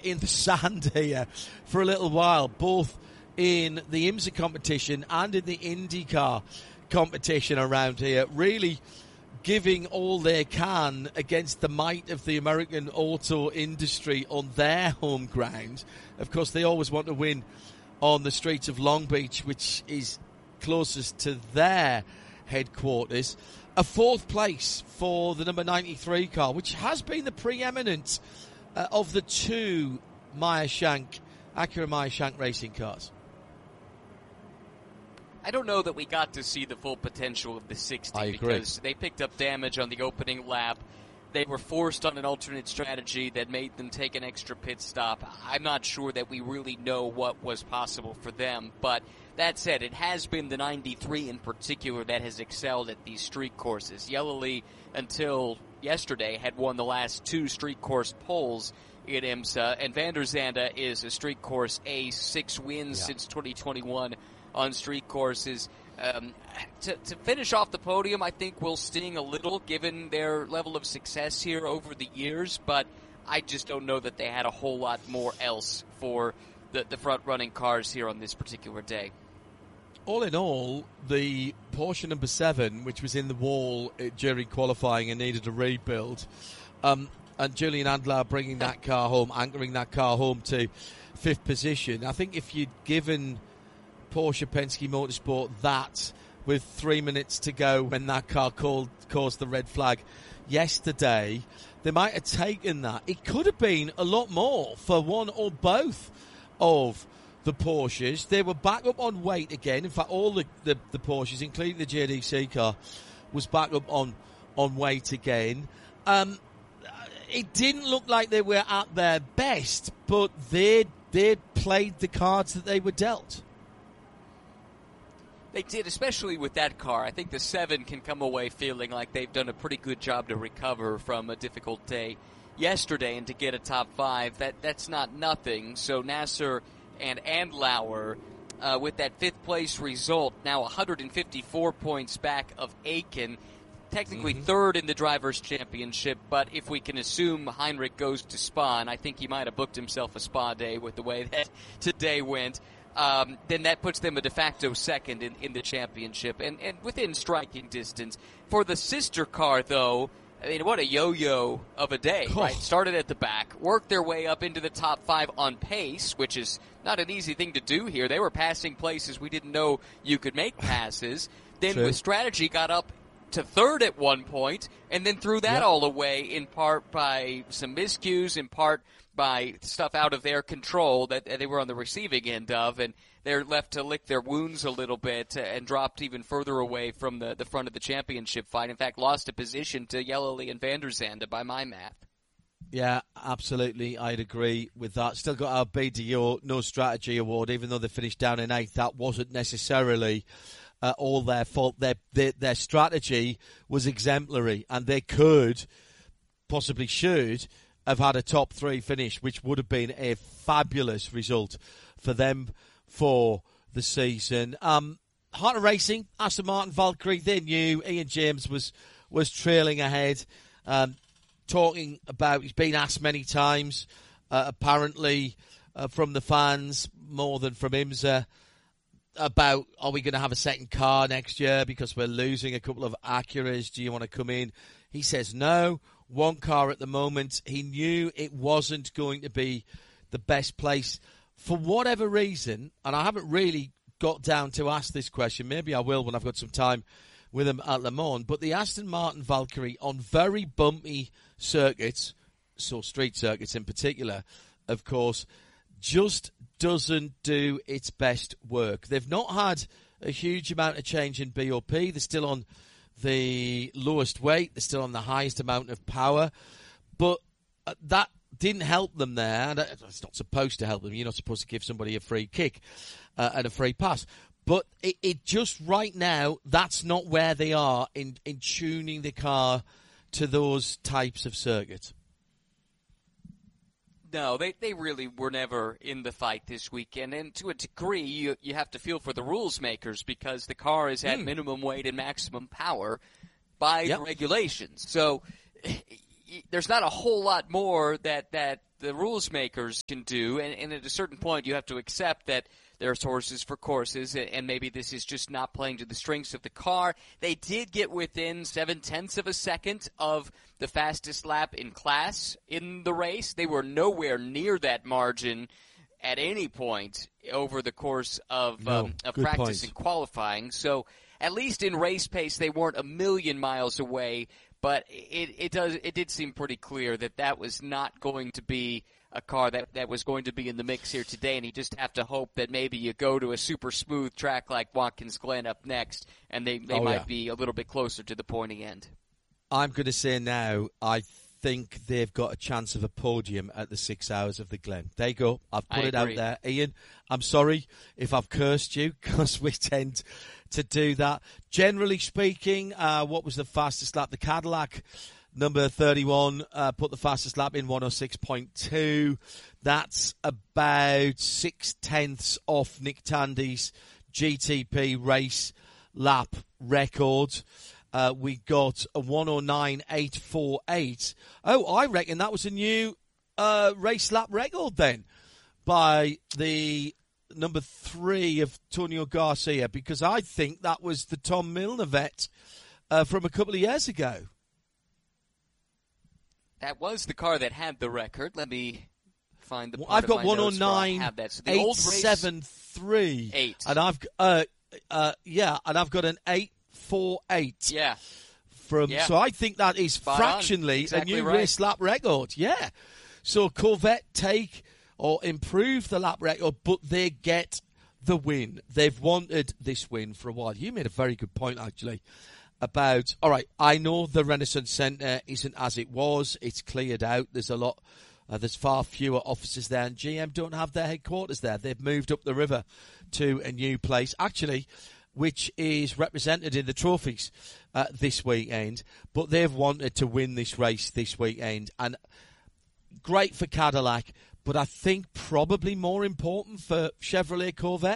in the sand here for a little while, both in the IMSA competition and in the IndyCar competition around here, really giving all they can against the might of the American auto industry on their home ground. Of course, they always want to win on the streets of Long Beach, which is closest to their headquarters. A fourth place for the number 93 car, which has been the preeminent of the two Acura Meyer Shank racing cars. I don't know that we got to see the full potential of the 60 because they picked up damage on the opening lap. They were forced on an alternate strategy that made them take an extra pit stop. I'm not sure that we really know what was possible for them, but that said, it has been the 93 in particular that has excelled at these street courses. Yellowly, until yesterday, had won the last two street course poles in IMSA, and Van der Zande is a street course ace, 6 wins since 2021 on street courses. To finish off the podium, I think will sting a little given their level of success here over the years, but I just don't know that they had a whole lot more else for the front-running cars here on this particular day. All in all, the Porsche number 7, which was in the wall during qualifying and needed a rebuild, and Julian Andlau bringing that car home, anchoring that car home to 5th position. I think if you'd given Porsche Penske Motorsport that with 3 minutes to go when that car caused the red flag yesterday, they might have taken that. It could have been a lot more for one or both of the Porsches. They were back up on weight again. In fact, all the Porsches, including the JDC car, was back up on weight again. It didn't look like they were at their best, but they played the cards that they were dealt. They did, especially with that car. I think the 7 can come away feeling like they've done a pretty good job to recover from a difficult day yesterday, and to get a top 5, that's not nothing. So Nasser and Andlauer, with that 5th place result, now 154 points back of Aiken, technically 3rd in the Drivers' Championship, but if we can assume Heinrich goes to Spa, and I think he might have booked himself a Spa day with the way that today went, then that puts them a de facto 2nd in the championship and within striking distance. For the sister car, though, I mean, what a yo-yo of a day, right? Started at the back, worked their way up into the top 5 on pace, which is not an easy thing to do here. They were passing places we didn't know you could make passes. Then with strategy got up to 3rd at one point, and then threw that all away, in part by some miscues, in part by stuff out of their control that they were on the receiving end of, and they're left to lick their wounds a little bit and dropped even further away from the front of the championship fight. In fact, lost a position to Yellowly and Van der Zande by my math. Yeah, absolutely. I'd agree with that. Still got our BDO No Strategy Award, even though they finished down in 8th. That wasn't necessarily all their fault. Their strategy was exemplary, and they could, possibly should, have had a top 3 finish, which would have been a fabulous result for them for the season. Heart of Racing, Aston Martin Valkyrie, they knew Ian James was trailing ahead, talking about, he's been asked many times, apparently from the fans, more than from IMSA, about, are we going to have a second car next year because we're losing a couple of Acuras? Do you want to come in? He says no. One car at the moment. He knew it wasn't going to be the best place for whatever reason, and I haven't really got down to ask this question. Maybe I will when I've got some time with him at Le Mans. But the Aston Martin Valkyrie on very bumpy circuits, so street circuits in particular, of course, just doesn't do its best work. They've not had a huge amount of change in BOP. They're still on the lowest weight. They're still on the highest amount of power. But that didn't help them there. And it's not supposed to help them. You're not supposed to give somebody a free kick and a free pass. But it just right now, that's not where they are in tuning the car to those types of circuits. No, they really were never in the fight this weekend. And to a degree, you have to feel for the rules makers because the car is at minimum weight and maximum power by the regulations. So there's not a whole lot more that the rules makers can do, and at a certain point you have to accept that there's horses for courses, and maybe this is just not playing to the strengths of the car. They did get within 0.7 of a second of the fastest lap in class in the race. They were nowhere near that margin at any point over the course of practice and qualifying. So at least in race pace, they weren't a million miles away. But it did seem pretty clear that was not going to be a car that was going to be in the mix here today, and you just have to hope that maybe you go to a super smooth track like Watkins Glen up next, and they might be a little bit closer to the pointy end. I'm going to say now, I think they've got a chance of a podium at the 6 Hours of the Glen. There you go. I've put it out there. Ian, I'm sorry if I've cursed you, because we tend to do that. Generally speaking, what was the fastest lap? The Cadillac, number 31, put the fastest lap in 106.2. That's about 0.6 off Nick Tandy's GTP race lap record. We got a 109.848. Oh, I reckon that was a new race lap record then by the number 3 of Tonio Garcia, because I think that was the Tom Milner vet from a couple of years ago. That was the car that had the record. Let me find the part I've got of my notes where I have that. So the old race, 873. And I've got an 848. Yeah. So I think that is fractionally exactly a new right. race lap record. Yeah. So Corvette take or improve the lap record, but they get the win. They've wanted this win for a while. You made a very good point, actually, about, all right, I know the Renaissance Centre isn't as it was. It's cleared out. There's a lot, there's far fewer offices there, and GM don't have their headquarters there. They've moved up the river to a new place, actually, which is represented in the trophies this weekend. But they've wanted to win this race this weekend, and great for Cadillac, but I think probably more important for Chevrolet Corvette.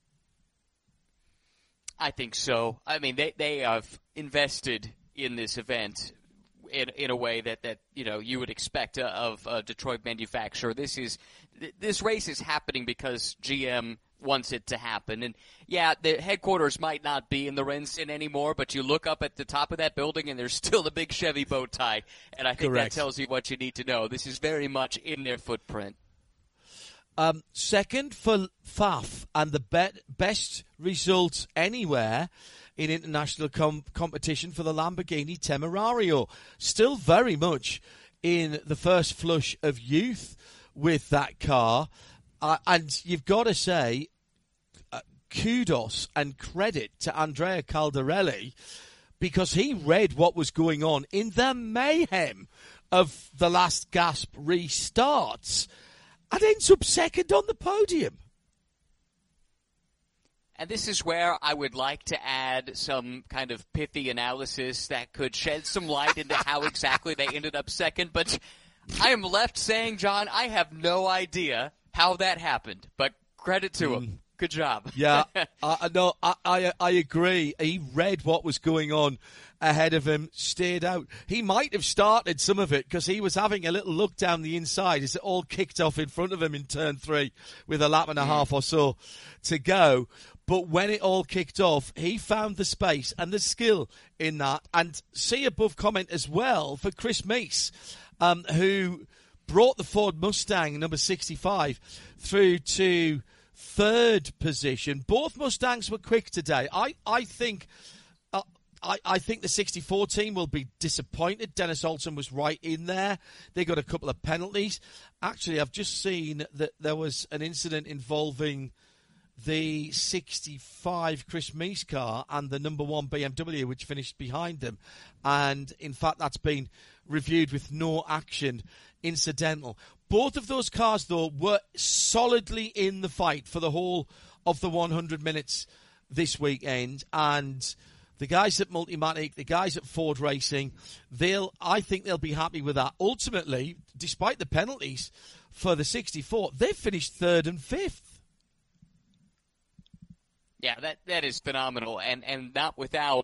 I think so. I mean, they have invested in this event in a way that you would expect of a Detroit manufacturer. This race is happening because GM wants it to happen. And yeah, the headquarters might not be in the RenCen anymore, but you look up at the top of that building and there's still the big Chevy bow tie. And I think Correct. that tells you what you need to know. This is very much in their footprint. Second for FAF, and the best result anywhere in international competition for the Lamborghini Temerario. Still very much in the first flush of youth with that car. And you've got to say, kudos and credit to Andrea Caldarelli, because he read what was going on in the mayhem of the last gasp restarts and ends up second on the podium. And this is where I would like to add some kind of pithy analysis that could shed some light into how exactly they ended up second. But I am left saying, John, I have no idea how that happened. But credit to him. Good job. Yeah, no, I agree. He read what was going on ahead of him, stayed out. He might have started some of it because he was having a little look down the inside as it all kicked off in front of him in turn 3 with a lap and a half or so to go. But when it all kicked off, he found the space and the skill in that. And see above comment as well for Chris Meese, who brought the Ford Mustang number 65 through to third position. Both Mustangs were quick today. I think the 64 team will be disappointed. Dennis Olsen was right in there. They got a couple of penalties. Actually, I've just seen that there was an incident involving the 65 Chris Meese car and the number 1 BMW, which finished behind them. And, in fact, that's been reviewed with no action incidental. Both of those cars, though, were solidly in the fight for the whole of the 100 minutes this weekend. And the guys at Multimatic, the guys at Ford Racing, I think they'll be happy with that. Ultimately, despite the penalties for the 64, they finished 3rd and 5th. Yeah, that is phenomenal, and not without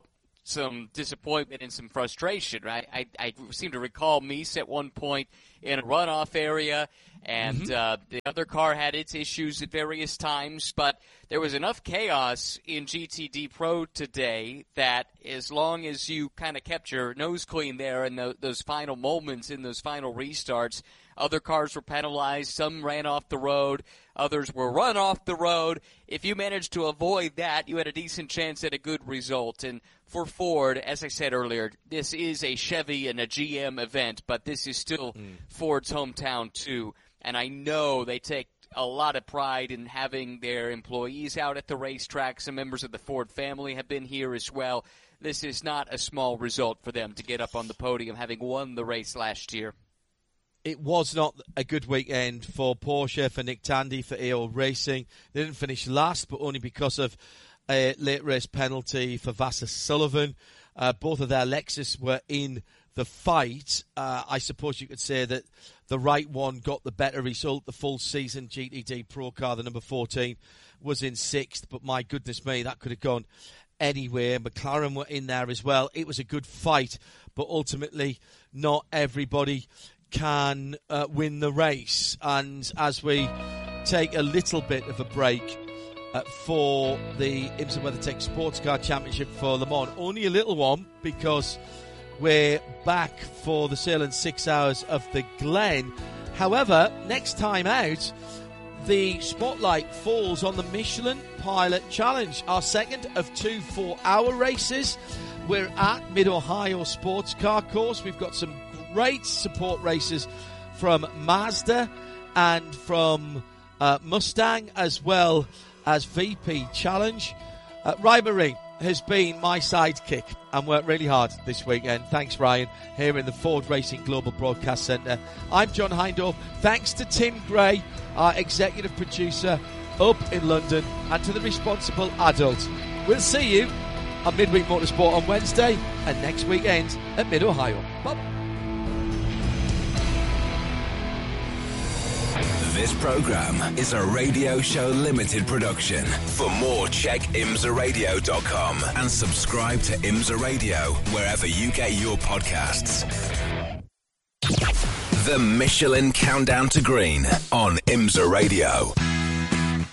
some disappointment and some frustration, right? I seem to recall Meese at one point in a runoff area, and the other car had its issues at various times, but there was enough chaos in GTD Pro today that as long as you kind of kept your nose clean there in those final moments, in those final restarts, other cars were penalized, some ran off the road, others were run off the road. If you managed to avoid that, you had a decent chance at a good result. And for Ford, as I said earlier, this is a Chevy and a GM event, but this is still Ford's hometown too. And I know they take a lot of pride in having their employees out at the racetrack. Some members of the Ford family have been here as well. This is not a small result for them to get up on the podium, having won the race last year. It was not a good weekend for Porsche, for Nick Tandy, for AO Racing. They didn't finish last, but only because of a late race penalty for Vasser Sullivan. Both of their Lexus were in the fight. I suppose you could say that the right one got the better result. The full season GTD Pro car, the number 14, was in 6th, but my goodness me, that could have gone anywhere. McLaren were in there as well. It was a good fight, but ultimately not everybody can win the race. And as we take a little bit of a break for the IMSA WeatherTech Sports Car Championship for Le Mans, only a little one, because we're back for the Sahlen's 6 Hours of the Glen. However, next time out, the spotlight falls on the Michelin Pilot Challenge, our second of 2 4-hour races. We're at Mid-Ohio Sports Car Course. We've got some great support races from Mazda and from Mustang, as well as VP Challenge. Ryan Marine has been my sidekick and worked really hard this weekend. Thanks, Ryan, here in the Ford Racing Global Broadcast Centre. I'm John Hindhaugh. Thanks to Tim Gray, our executive producer up in London, and to the responsible adult. We'll see you on Midweek Motorsport on Wednesday and next weekend at Mid-Ohio. Bye. This program is a Radio Show Limited production. For more, check imsaradio.com and subscribe to IMSA Radio wherever you get your podcasts. The Michelin Countdown to Green on IMSA Radio.